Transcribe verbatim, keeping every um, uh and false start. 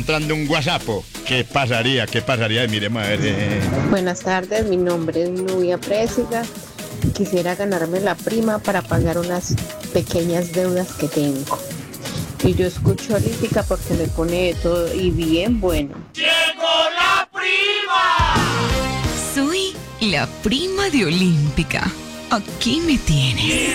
entrando un WhatsApp. ¿Qué pasaría? ¿Qué pasaría? Mire, madre. Buenas tardes, mi nombre es Nubia Présiga. Quisiera ganarme la prima para pagar unas pequeñas deudas que tengo. Y yo escucho Olímpica porque me pone de todo y bien bueno. ¡Llegó la prima! Soy la prima de Olímpica. Aquí me tienes.